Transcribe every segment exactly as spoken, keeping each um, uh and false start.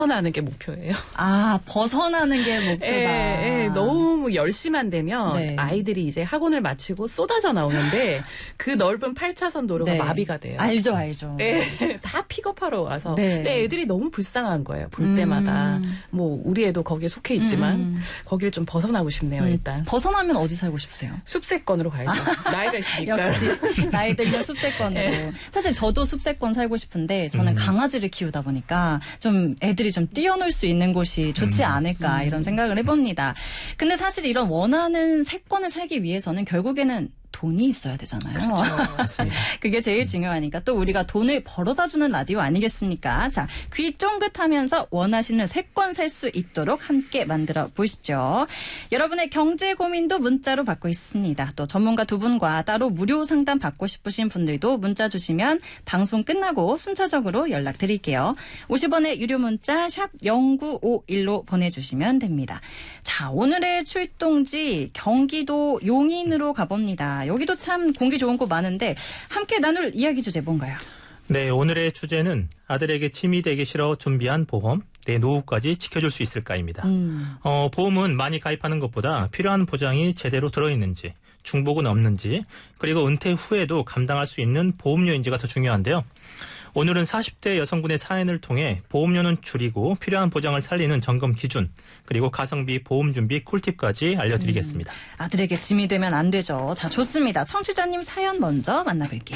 벗어나는 게 목표예요. 아, 벗어나는 게 목표다. 예, 예, 너무 열심만 되면 네. 아이들이 이제 학원을 마치고 쏟아져 나오는데 그 넓은 팔 차선 도로가 네. 마비가 돼요. 알죠, 알죠. 예, 다 픽업하러 와서. 네. 근데 애들이 너무 불쌍한 거예요. 볼 때마다. 음. 뭐 우리 애도 거기에 속해 있지만 음. 거기를 좀 벗어나고 싶네요. 음, 일단. 벗어나면 어디 살고 싶으세요? 숲세권으로 가야죠. 나이가 있으니까. 역시 나이 들면 숲세권으로. 네. 사실 저도 숲세권 살고 싶은데 저는 음. 강아지를 키우다 보니까 좀 애들이 좀 뛰어놀 수 있는 곳이 좋지 음. 않을까 이런 생각을 해봅니다. 근데 사실 이런 원하는 세권을 살기 위해서는 결국에는 돈이 있어야 되잖아요. 맞습니다. 그게 제일 중요하니까 또 우리가 돈을 벌어다주는 라디오 아니겠습니까? 자, 귀 쫑긋하면서 원하시는 세권 살 수 있도록 함께 만들어 보시죠. 여러분의 경제 고민도 문자로 받고 있습니다. 또 전문가 두 분과 따로 무료 상담 받고 싶으신 분들도 문자 주시면 방송 끝나고 순차적으로 연락드릴게요. 오십 원의 유료 문자 샵 공구오일로 보내주시면 됩니다. 자, 오늘의 출동지 경기도 용인으로 가봅니다. 여기도 참 공기 좋은 곳 많은데 함께 나눌 이야기 주제 뭔가요? 네, 오늘의 주제는 아들에게 짐이 되기 싫어 준비한 보험, 내 노후까지 지켜줄 수 있을까입니다. 음. 어, 보험은 많이 가입하는 것보다 필요한 보장이 제대로 들어있는지, 중복은 없는지, 그리고 은퇴 후에도 감당할 수 있는 보험료인지가 더 중요한데요. 오늘은 사십 대 여성분의 사연을 통해 보험료는 줄이고 필요한 보장을 살리는 점검 기준, 그리고 가성비 보험 준비 꿀팁까지 알려드리겠습니다. 음, 아들에게 짐이 되면 안 되죠. 자, 좋습니다. 청취자님 사연 먼저 만나볼게요.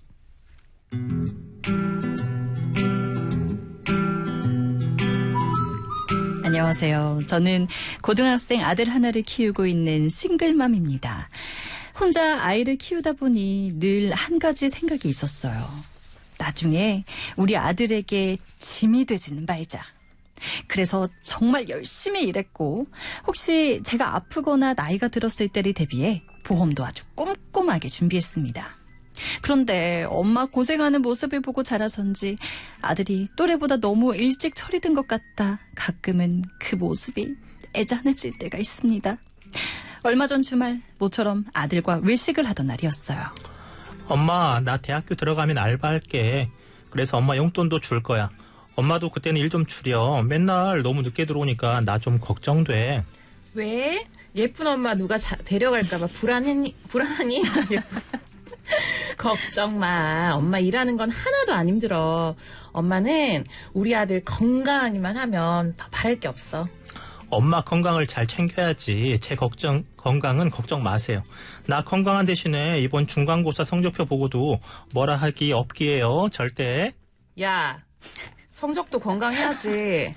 안녕하세요. 저는 고등학생 아들 하나를 키우고 있는 싱글맘입니다. 혼자 아이를 키우다 보니 늘 한 가지 생각이 있었어요. 나중에 우리 아들에게 짐이 되지는 말자. 그래서 정말 열심히 일했고 혹시 제가 아프거나 나이가 들었을 때를 대비해 보험도 아주 꼼꼼하게 준비했습니다. 그런데 엄마 고생하는 모습을 보고 자라선지 아들이 또래보다 너무 일찍 철이 든 것 같다. 가끔은 그 모습이 애잔해질 때가 있습니다. 얼마 전 주말 모처럼 아들과 외식을 하던 날이었어요. 엄마, 나 대학교 들어가면 알바할게. 그래서 엄마 용돈도 줄 거야. 엄마도 그때는 일 좀 줄여. 맨날 너무 늦게 들어오니까 나 좀 걱정돼. 왜? 예쁜 엄마 누가 자, 데려갈까봐 불안하니? 불안하니? 걱정 마. 엄마 일하는 건 하나도 안 힘들어. 엄마는 우리 아들 건강하기만 하면 더 바랄 게 없어. 엄마 건강을 잘 챙겨야지. 제 걱정, 건강은 걱정 마세요. 나 건강한 대신에 이번 중간고사 성적표 보고도 뭐라 하기 없기에요. 절대. 야, 성적도 건강해야지.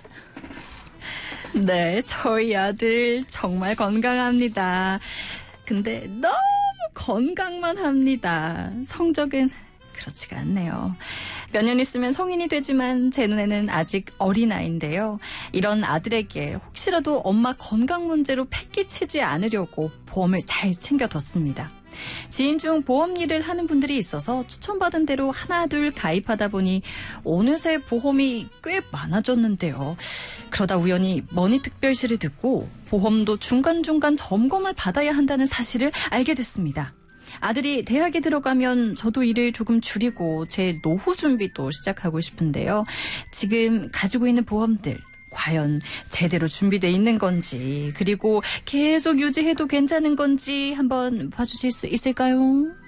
네, 저희 아들 정말 건강합니다. 근데 너무 건강만 합니다. 성적은 그렇지가 않네요. 몇 년 있으면 성인이 되지만 제 눈에는 아직 어린아이인데요. 이런 아들에게 혹시라도 엄마 건강 문제로 패기치지 않으려고 보험을 잘 챙겨뒀습니다. 지인 중 보험 일을 하는 분들이 있어서 추천받은 대로 하나 둘 가입하다 보니 어느새 보험이 꽤 많아졌는데요. 그러다 우연히 머니특별시를 듣고 보험도 중간중간 점검을 받아야 한다는 사실을 알게 됐습니다. 아들이 대학에 들어가면 저도 일을 조금 줄이고 제 노후 준비도 시작하고 싶은데요. 지금 가지고 있는 보험들 과연 제대로 준비되어 있는 건지 그리고 계속 유지해도 괜찮은 건지 한번 봐주실 수 있을까요?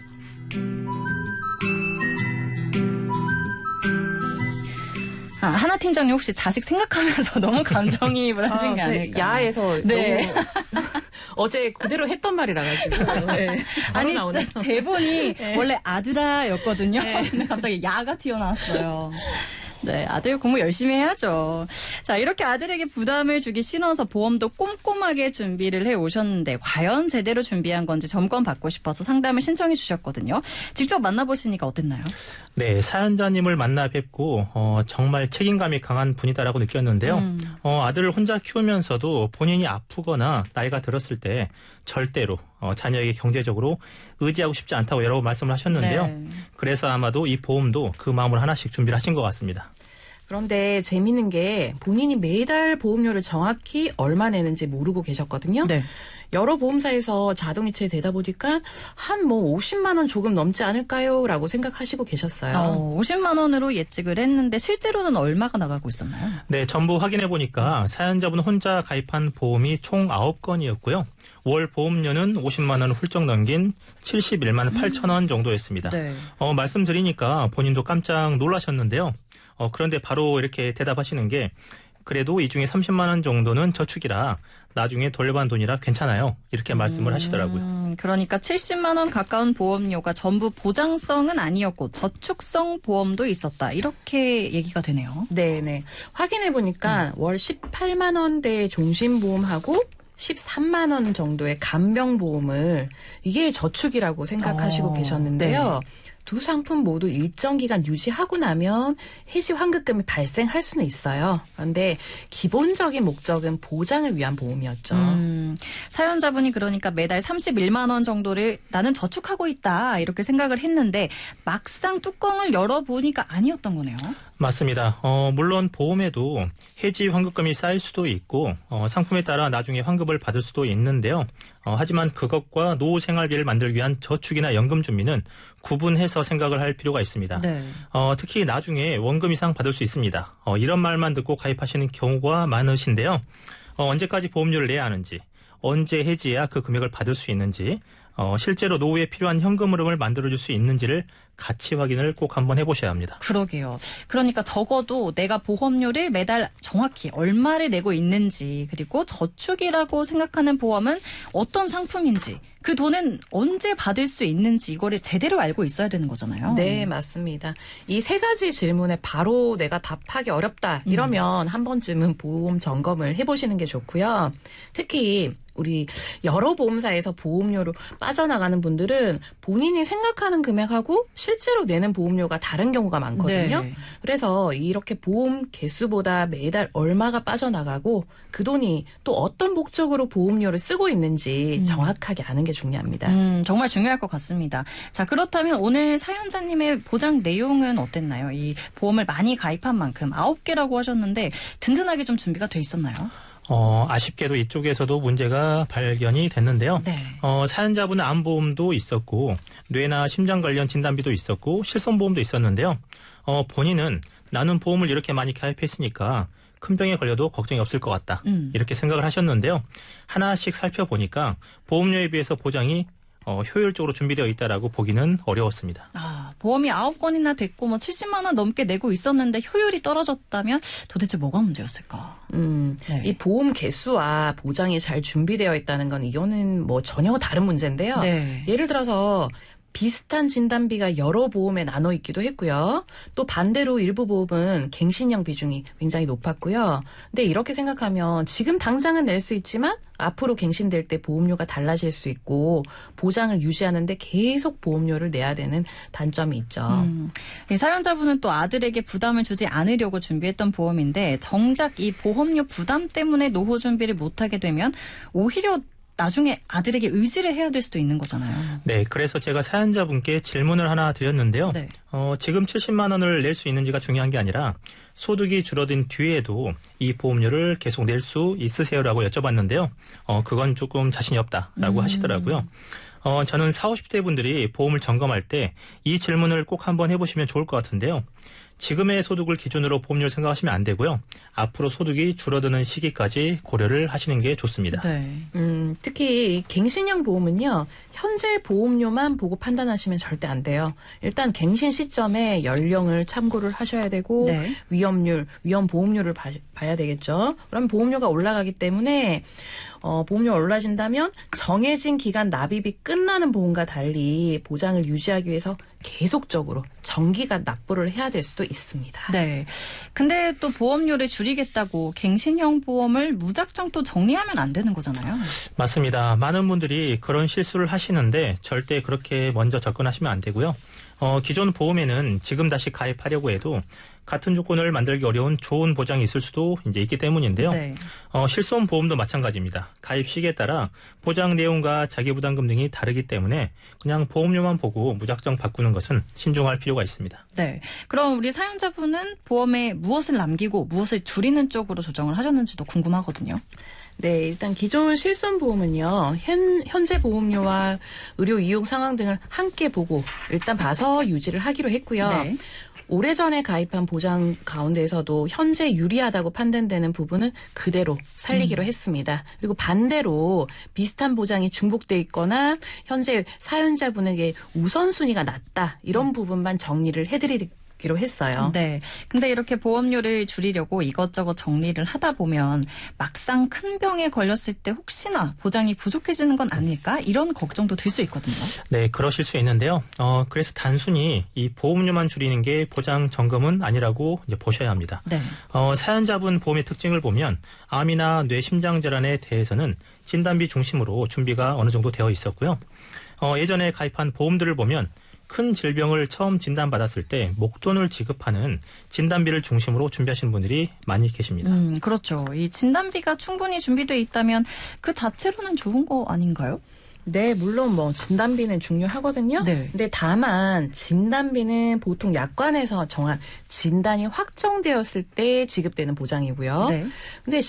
아, 하나 팀장님 혹시 자식 생각하면서 너무 감정이입을 하신 아, 게 아닐까? 야에서 네. 너무 어제 그대로 했던 말이라 가지고. 네. 아니 나오네. 대본이 네. 원래 아들아였거든요. 네. 근데 갑자기 야가 튀어나왔어요. 네, 아들 공부 열심히 해야죠. 자, 이렇게 아들에게 부담을 주기 싫어서 보험도 꼼꼼하게 준비를 해오셨는데 과연 제대로 준비한 건지 점검 받고 싶어서 상담을 신청해 주셨거든요. 직접 만나보시니까 어땠나요? 네, 사연자님을 만나 뵙고 어, 정말 책임감이 강한 분이다라고 느꼈는데요. 음. 어, 아들을 혼자 키우면서도 본인이 아프거나 나이가 들었을 때 절대로 어, 자녀에게 경제적으로 의지하고 싶지 않다고 여러 번 말씀을 하셨는데요. 네. 그래서 아마도 이 보험도 그 마음으로 하나씩 준비를 하신 것 같습니다. 그런데 재미있는 게 본인이 매달 보험료를 정확히 얼마 내는지 모르고 계셨거든요. 네. 여러 보험사에서 자동이체 되다 보니까 한 뭐 오십만 원 조금 넘지 않을까요? 라고 생각하시고 계셨어요. 어, 오십만 원으로 예측을 했는데 실제로는 얼마가 나가고 있었나요? 네, 전부 확인해 보니까 사연자분 혼자 가입한 보험이 총 아홉 건이었고요. 월 보험료는 오십만 원을 훌쩍 넘긴 칠십일만 팔천 원 정도였습니다. 네. 어, 말씀드리니까 본인도 깜짝 놀라셨는데요. 어, 그런데 바로 이렇게 대답하시는 게 그래도 이 중에 삼십만 원 정도는 저축이라 나중에 돌려받은 돈이라 괜찮아요. 이렇게 말씀을 하시더라고요. 음, 그러니까 칠십만 원 가까운 보험료가 전부 보장성은 아니었고 저축성 보험도 있었다. 이렇게 얘기가 되네요. 네네. 확인해보니까 음. 월 십팔만 원대의 종신보험하고 십삼만 원 정도의 간병보험을 이게 저축이라고 생각하시고 어, 계셨는데요. 네. 두 상품 모두 일정 기간 유지하고 나면 해지 환급금이 발생할 수는 있어요. 그런데 기본적인 목적은 보장을 위한 보험이었죠. 음, 사연자분이 그러니까 매달 삼십일만 원 정도를 나는 저축하고 있다 이렇게 생각을 했는데 막상 뚜껑을 열어보니까 아니었던 거네요. 맞습니다. 어, 물론 보험에도 해지 환급금이 쌓일 수도 있고 어, 상품에 따라 나중에 환급을 받을 수도 있는데요. 어, 하지만 그것과 노후 생활비를 만들기 위한 저축이나 연금 준비는 구분해서 생각을 할 필요가 있습니다. 네. 어, 특히 나중에 원금 이상 받을 수 있습니다. 어, 이런 말만 듣고 가입하시는 경우가 많으신데요. 어, 언제까지 보험료를 내야 하는지, 언제 해지해야 그 금액을 받을 수 있는지, 어, 실제로 노후에 필요한 현금 흐름을 만들어줄 수 있는지를 같이 확인을 꼭 한번 해보셔야 합니다. 그러게요. 그러니까 적어도 내가 보험료를 매달 정확히 얼마를 내고 있는지 그리고 저축이라고 생각하는 보험은 어떤 상품인지 그 돈은 언제 받을 수 있는지 이거를 제대로 알고 있어야 되는 거잖아요. 네, 맞습니다. 이 세 가지 질문에 바로 내가 답하기 어렵다 이러면 음. 한 번쯤은 보험 점검을 해보시는 게 좋고요. 특히 우리 여러 보험사에서 보험료로 빠져나가는 분들은 본인이 생각하는 금액하고 실제로 내는 보험료가 다른 경우가 많거든요. 네. 그래서 이렇게 보험 개수보다 매달 얼마가 빠져나가고 그 돈이 또 어떤 목적으로 보험료를 쓰고 있는지 음. 정확하게 아는 게 중요합니다. 음, 정말 중요할 것 같습니다. 자, 그렇다면 오늘 사연자님의 보장 내용은 어땠나요? 이 보험을 많이 가입한 만큼 아홉 개라고 하셨는데 든든하게 좀 준비가 돼 있었나요? 어, 아쉽게도 이쪽에서도 문제가 발견이 됐는데요. 네. 어, 사연자분은 암보험도 있었고 뇌나 심장 관련 진단비도 있었고 실손보험도 있었는데요. 어, 본인은 나는 보험을 이렇게 많이 가입했으니까 큰 병에 걸려도 걱정이 없을 것 같다. 음. 이렇게 생각을 하셨는데요. 하나씩 살펴보니까 보험료에 비해서 보장이 어, 효율적으로 준비되어 있다라고 보기는 어려웠습니다. 아, 보험이 아홉 건이나 됐고 뭐 칠십만 원 넘게 내고 있었는데 효율이 떨어졌다면 도대체 뭐가 문제였을까? 음, 네. 이 보험 개수와 보장이 잘 준비되어 있다는 건 이거는 뭐 전혀 다른 문제인데요. 네. 예를 들어서 비슷한 진단비가 여러 보험에 나눠 있기도 했고요. 또 반대로 일부 보험은 갱신형 비중이 굉장히 높았고요. 근데 이렇게 생각하면 지금 당장은 낼 수 있지만 앞으로 갱신될 때 보험료가 달라질 수 있고 보장을 유지하는데 계속 보험료를 내야 되는 단점이 있죠. 음, 이 사연자분은 또 아들에게 부담을 주지 않으려고 준비했던 보험인데 정작 이 보험료 부담 때문에 노후 준비를 못하게 되면 오히려 나중에 아들에게 의지를 해야 될 수도 있는 거잖아요. 네, 그래서 제가 사연자분께 질문을 하나 드렸는데요. 네. 어, 지금 칠십만 원을 낼 수 있는지가 중요한 게 아니라 소득이 줄어든 뒤에도 이 보험료를 계속 낼 수 있으세요라고 여쭤봤는데요. 어, 그건 조금 자신이 없다라고 음. 하시더라고요. 어, 저는 사오십 대 분들이 보험을 점검할 때 이 질문을 꼭 한번 해보시면 좋을 것 같은데요. 지금의 소득을 기준으로 보험료를 생각하시면 안 되고요. 앞으로 소득이 줄어드는 시기까지 고려를 하시는 게 좋습니다. 네. 음, 특히 이 갱신형 보험은요. 현재 보험료만 보고 판단하시면 절대 안 돼요. 일단 갱신 시점에 연령을 참고를 하셔야 되고 네. 위험률, 위험 보험료를 봐, 봐야 되겠죠. 그럼 보험료가 올라가기 때문에 어, 보험료가 올라진다면 정해진 기간 납입이 끝나는 보험과 달리 보장을 유지하기 위해서 계속적으로 정기간 납부를 해야 될 수도 있습니다. 네. 근데 또 보험료를 줄이겠다고 갱신형 보험을 무작정 또 정리하면 안 되는 거잖아요. 맞습니다. 많은 분들이 그런 실수를 하시는데 절대 그렇게 먼저 접근하시면 안 되고요. 어, 기존 보험에는 지금 다시 가입하려고 해도 같은 조건을 만들기 어려운 좋은 보장이 있을 수도 이제 있기 때문인데요. 네. 어, 실손 보험도 마찬가지입니다. 가입 시기에 따라 보장 내용과 자기부담금 등이 다르기 때문에 그냥 보험료만 보고 무작정 바꾸는 것은 신중할 필요가 있습니다. 네. 그럼 우리 사연자분은 보험에 무엇을 남기고 무엇을 줄이는 쪽으로 조정을 하셨는지도 궁금하거든요. 네, 일단 기존 실손보험은요, 현, 현재 보험료와 의료 이용 상황 등을 함께 보고 일단 봐서 유지를 하기로 했고요. 네. 오래전에 가입한 보장 가운데에서도 현재 유리하다고 판단되는 부분은 그대로 살리기로 음. 했습니다. 그리고 반대로 비슷한 보장이 중복돼 있거나 현재 사연자분에게 우선순위가 낮다 이런 음. 부분만 정리를 해드리기로 했어요. 네. 근데 이렇게 보험료를 줄이려고 이것저것 정리를 하다 보면 막상 큰 병에 걸렸을 때 혹시나 보장이 부족해지는 건 아닐까? 이런 걱정도 들 수 있거든요. 네, 그러실 수 있는데요. 어, 그래서 단순히 이 보험료만 줄이는 게 보장 점검은 아니라고 이제 보셔야 합니다. 네. 어, 사연자분 보험의 특징을 보면 암이나 뇌심장 질환에 대해서는 진단비 중심으로 준비가 어느 정도 되어 있었고요. 어, 예전에 가입한 보험들을 보면 큰 질병을 처음 진단받았을 때 목돈을 지급하는 진단비를 중심으로 준비하시는 분들이 많이 계십니다. 음, 그렇죠. 이 진단비가 충분히 준비되어 있다면 그 자체로는 좋은 거 아닌가요? 네, 물론 뭐 진단비는 중요하거든요. 네. 근데 다만 진단비는 보통 약관에서 정한 진단이 확정되었을 때 지급되는 보장이고요. 네. 근데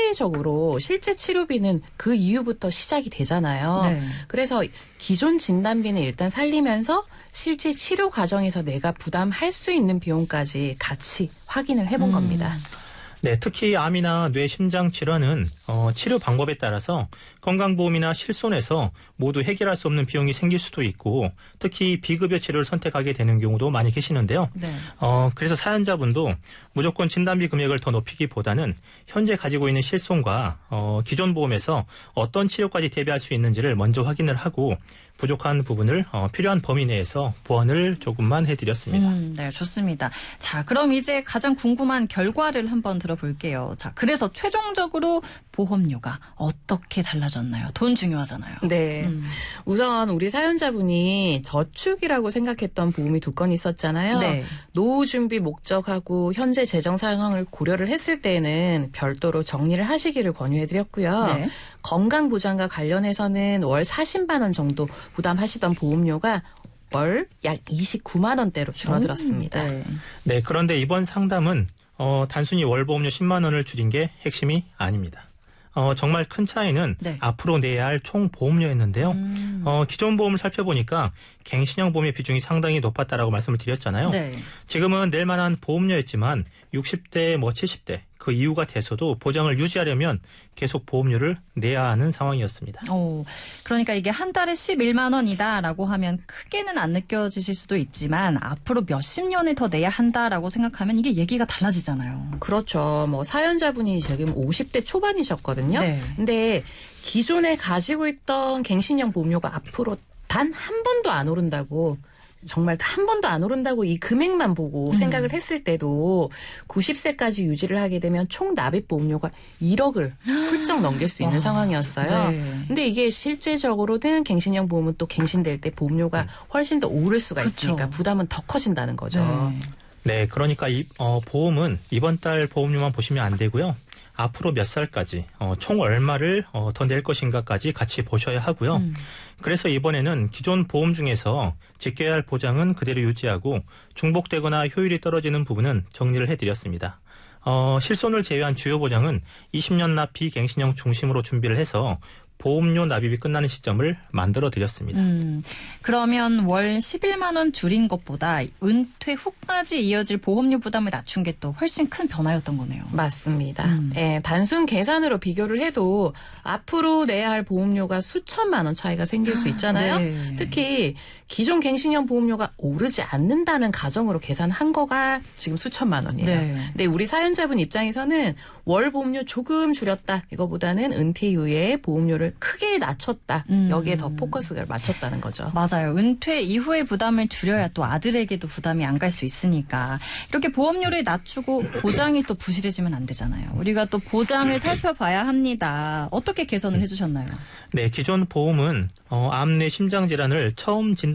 실제적으로 실제 치료비는 그 이후부터 시작이 되잖아요. 네. 그래서 기존 진단비는 일단 살리면서 실제 치료 과정에서 내가 부담할 수 있는 비용까지 같이 확인을 해본 음. 겁니다. 네, 특히 암이나 뇌심장 질환은 어, 치료 방법에 따라서 건강보험이나 실손에서 모두 해결할 수 없는 비용이 생길 수도 있고 특히 비급여 치료를 선택하게 되는 경우도 많이 계시는데요. 네. 어, 그래서 사연자분도 무조건 진단비 금액을 더 높이기보다는 현재 가지고 있는 실손과 어, 기존 보험에서 어떤 치료까지 대비할 수 있는지를 먼저 확인을 하고 부족한 부분을 어, 필요한 범위 내에서 보완을 조금만 해드렸습니다. 음, 네, 좋습니다. 자, 그럼 이제 가장 궁금한 결과를 한번 들어볼게요. 자, 그래서 최종적으로 보험료가 어떻게 달라졌나요? 돈 중요하잖아요. 네. 음. 우선 우리 사연자분이 저축이라고 생각했던 보험이 두 건 있었잖아요. 네. 노후 준비 목적하고 현재 재정 상황을 고려를 했을 때는 별도로 정리를 하시기를 권유해드렸고요. 네. 건강보장과 관련해서는 월 사십만 원 정도 부담하시던 보험료가 월 약 이십구만 원대로 줄어들었습니다. 음, 네. 네, 그런데 이번 상담은 어, 단순히 월 보험료 십만 원을 줄인 게 핵심이 아닙니다. 어, 정말 큰 차이는 네. 앞으로 내야 할 총 보험료였는데요. 음. 어, 기존 보험을 살펴보니까 갱신형 보험의 비중이 상당히 높았다라고 말씀을 드렸잖아요. 네. 지금은 낼 만한 보험료였지만 육십 대, 뭐 칠십 대 그 이후가 돼서도 보장을 유지하려면 계속 보험료를 내야 하는 상황이었습니다. 오, 그러니까 이게 한 달에 십일만 원이다라고 하면 크게는 안 느껴지실 수도 있지만 앞으로 몇십 년을 더 내야 한다라고 생각하면 이게 얘기가 달라지잖아요. 그렇죠. 뭐 사연자분이 지금 오십 대 초반이셨거든요. 네. 근데 기존에 가지고 있던 갱신형 보험료가 앞으로 단 한 번도 안 오른다고 정말 한 번도 안 오른다고 이 금액만 보고 음. 생각을 했을 때도 구십 세까지 유지를 하게 되면 총 납입 보험료가 일억을 훌쩍 넘길 수 있는 와, 상황이었어요. 네. 근데 이게 실제적으로는 갱신형 보험은 또 갱신될 때 보험료가 훨씬 더 오를 수가 그쵸. 있으니까 부담은 더 커진다는 거죠. 네. 네, 그러니까 이 어, 보험은 이번 달 보험료만 보시면 안 되고요. 앞으로 몇 살까지 어, 총 얼마를 어, 더 낼 것인가까지 같이 보셔야 하고요. 음. 그래서 이번에는 기존 보험 중에서 지켜야 할 보장은 그대로 유지하고 중복되거나 효율이 떨어지는 부분은 정리를 해드렸습니다. 어, 실손을 제외한 주요 보장은 이십 년 납 비갱신형 중심으로 준비를 해서 보험료 납입이 끝나는 시점을 만들어 드렸습니다. 음, 그러면 월 십일만 원 줄인 것보다 은퇴 후까지 이어질 보험료 부담을 낮춘 게 또 훨씬 큰 변화였던 거네요. 맞습니다. 음. 예, 단순 계산으로 비교를 해도 앞으로 내야 할 보험료가 수천만 원 차이가 생길 수 있잖아요. 네. 특히 기존 갱신형 보험료가 오르지 않는다는 가정으로 계산한 거가 지금 수천만 원이에요. 네. 근데 우리 사연자분 입장에서는 월 보험료 조금 줄였다. 이거보다는 은퇴 이후에 보험료를 크게 낮췄다. 음. 여기에 더 포커스를 맞췄다는 거죠. 맞아요. 은퇴 이후의 부담을 줄여야 또 아들에게도 부담이 안 갈 수 있으니까 이렇게 보험료를 낮추고 보장이 또 부실해지면 안 되잖아요. 우리가 또 보장을 살펴봐야 합니다. 어떻게 개선을 해주셨나요? 네, 기존 보험은 어, 암 내 심장 질환을 처음 진단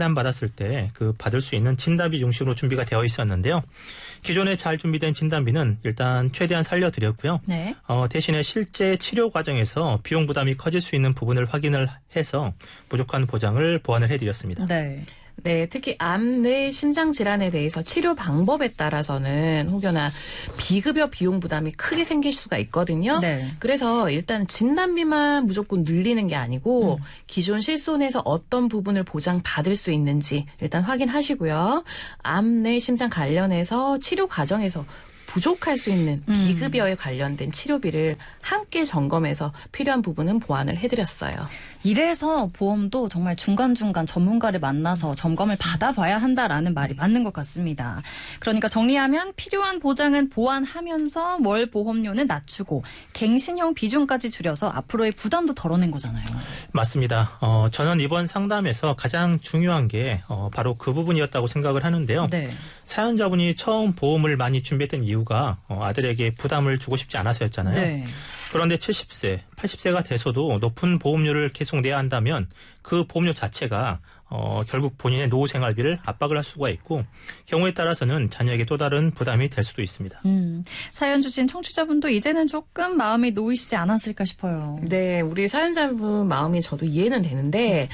진단받았을 때 그 받을 수 있는 진단비 중심으로 준비가 되어 있었는데요. 기존에 잘 준비된 진단비는 일단 최대한 살려드렸고요. 네. 어, 대신에 실제 치료 과정에서 비용 부담이 커질 수 있는 부분을 확인을 해서 부족한 보장을 보완을 해드렸습니다. 네. 네, 특히 암, 뇌, 심장 질환에 대해서 치료 방법에 따라서는 혹여나 비급여 비용 부담이 크게 생길 수가 있거든요. 네. 그래서 일단 진단비만 무조건 늘리는 게 아니고 음. 기존 실손에서 어떤 부분을 보장받을 수 있는지 일단 확인하시고요. 암, 뇌, 심장 관련해서 치료 과정에서 부족할 수 있는 비급여에 관련된 치료비를 함께 점검해서 필요한 부분은 보완을 해드렸어요. 이래서 보험도 정말 중간중간 전문가를 만나서 점검을 받아봐야 한다라는 말이 맞는 것 같습니다. 그러니까 정리하면 필요한 보장은 보완하면서 월 보험료는 낮추고 갱신형 비중까지 줄여서 앞으로의 부담도 덜어낸 거잖아요. 맞습니다. 어, 저는 이번 상담에서 가장 중요한 게 어, 바로 그 부분이었다고 생각을 하는데요. 네. 사연자분이 처음 보험을 많이 준비했던 이유가 어, 아들에게 부담을 주고 싶지 않아서였잖아요. 네. 그런데 칠십 세, 팔십 세가 돼서도 높은 보험료를 계속 내야 한다면 그 보험료 자체가 어, 결국 본인의 노후 생활비를 압박을 할 수가 있고 경우에 따라서는 자녀에게 또 다른 부담이 될 수도 있습니다. 음, 사연 주신 청취자분도 이제는 조금 마음이 놓이시지 않았을까 싶어요. 네, 우리 사연자분 마음이 저도 이해는 되는데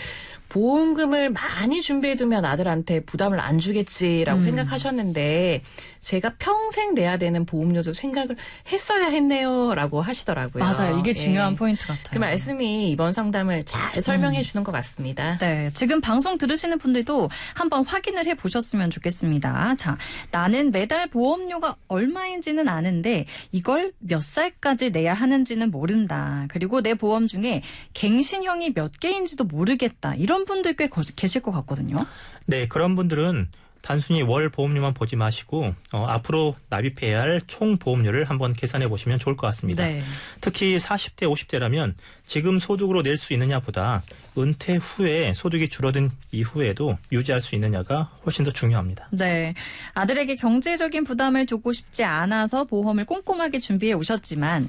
보험금을 많이 준비해두면 아들한테 부담을 안 주겠지라고 음. 생각하셨는데 제가 평생 내야 되는 보험료도 생각을 했어야 했네요 라고 하시더라고요. 맞아요. 이게 중요한 네. 포인트 같아요. 그 말씀이 이번 상담을 잘 설명해 음. 주는 것 같습니다. 네, 지금 방송 들으시는 분들도 한번 확인을 해보셨으면 좋겠습니다. 자, 나는 매달 보험료가 얼마인지는 아는데 이걸 몇 살까지 내야 하는지는 모른다. 그리고 내 보험 중에 갱신형이 몇 개인지도 모르겠다. 이런 분들 꽤 계실 것 같거든요. 네, 그런 분들은 단순히 월 보험료만 보지 마시고 어, 앞으로 납입해야 할 총 보험료를 한번 계산해 보시면 좋을 것 같습니다. 네. 특히 사십 대, 오십 대라면 지금 소득으로 낼 수 있느냐보다 은퇴 후에 소득이 줄어든 이후에도 유지할 수 있느냐가 훨씬 더 중요합니다. 네, 아들에게 경제적인 부담을 주고 싶지 않아서 보험을 꼼꼼하게 준비해 오셨지만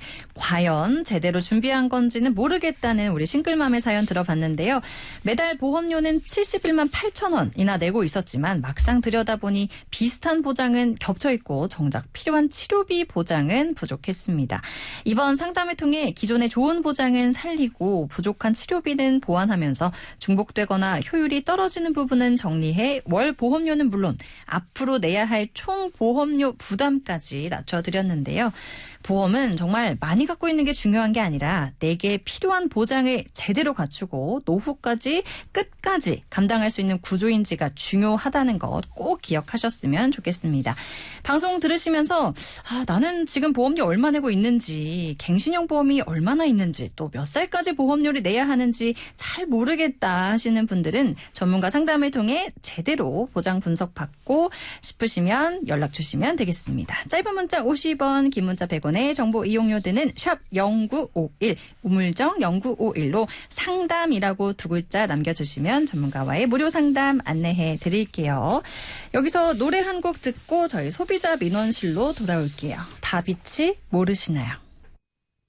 과연 제대로 준비한 건지는 모르겠다는 우리 싱글맘의 사연 들어봤는데요. 매달 보험료는 칠십일만 팔천 원이나 내고 있었지만 막상 들여다보니 비슷한 보장은 겹쳐있고 정작 필요한 치료비 보장은 부족했습니다. 이번 상담을 통해 기존의 좋은 보장은 살리고 부족한 치료비는 보완하면서 중복되거나 효율이 떨어지는 부분은 정리해 월 보험료는 물론 앞으로 내야 할 총 보험료 부담까지 낮춰드렸는데요. 보험은 정말 많이 갖고 있는 게 중요한 게 아니라 내게 필요한 보장을 제대로 갖추고 노후까지 끝까지 감당할 수 있는 구조인지가 중요하다는 것 꼭 기억하셨으면 좋겠습니다. 방송 들으시면서 아, 나는 지금 보험료 얼마 내고 있는지 갱신형 보험이 얼마나 있는지 또 몇 살까지 보험료를 내야 하는지 잘 모르겠다 하시는 분들은 전문가 상담을 통해 제대로 보장 분석받고 싶으시면 연락 주시면 되겠습니다. 짧은 문자 오십 원, 긴 문자 백 원의 정보 이용료 드는 샵 영구오일, 우물정 영구오일로 상담이라고 두 글자 남겨주시면 전문가와의 무료 상담 안내해 드릴게요. 여기서 노래 한 곡 듣고 저희 소비자 민원실로 돌아올게요. 다비치 모르시나요?